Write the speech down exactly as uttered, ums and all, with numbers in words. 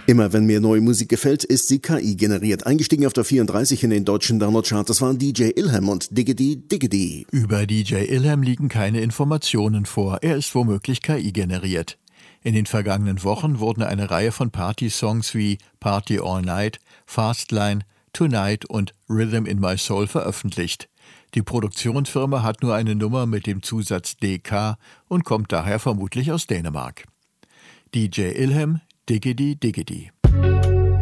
Immer wenn mir neue Musik gefällt, ist sie K I generiert. Eingestiegen auf der vierunddreißig in den deutschen Download-Chart, das waren D J Ilham und Diggity Diggity. Über D J Ilham liegen keine Informationen vor. Er ist womöglich K I generiert. In den vergangenen Wochen wurden eine Reihe von Party-Songs wie Party All Night, Fastline, Tonight und Rhythm in My Soul veröffentlicht. Die Produktionsfirma hat nur eine Nummer mit dem Zusatz D K und kommt daher vermutlich aus Dänemark. D J Ilham, Diggity Diggity.